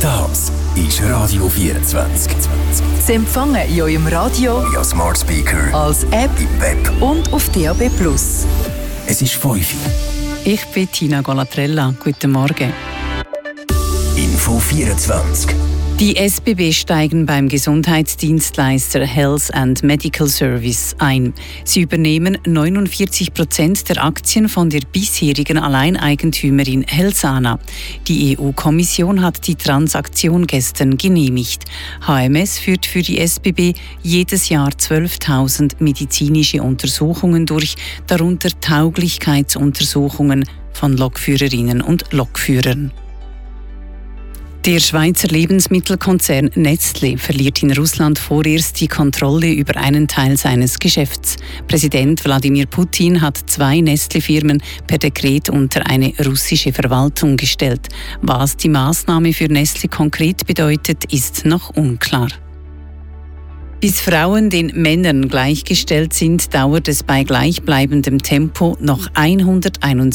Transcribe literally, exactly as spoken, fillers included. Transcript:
Das ist Radio vierundzwanzig. Sie empfangen in eurem Radio, via Smart Speaker, als App im Web und auf D A B plus. Es ist fünf Uhr. Ich bin Tina Golatrella. Guten Morgen. Info vierundzwanzig. Die S B B steigen beim Gesundheitsdienstleister Health and Medical Service ein. Sie übernehmen neunundvierzig Prozent der Aktien von der bisherigen Alleineigentümerin Helsana. Die E U-Kommission hat die Transaktion gestern genehmigt. H M S führt für die S B B jedes Jahr zwölftausend medizinische Untersuchungen durch, darunter Tauglichkeitsuntersuchungen von Lokführerinnen und Lokführern. Der Schweizer Lebensmittelkonzern Nestlé verliert in Russland vorerst die Kontrolle über einen Teil seines Geschäfts. Präsident Wladimir Putin hat zwei Nestlé-Firmen per Dekret unter eine russische Verwaltung gestellt. Was die Maßnahme für Nestlé konkret bedeutet, ist noch unklar. Bis Frauen den Männern gleichgestellt sind, dauert es bei gleichbleibendem Tempo noch hunderteinundsiebzig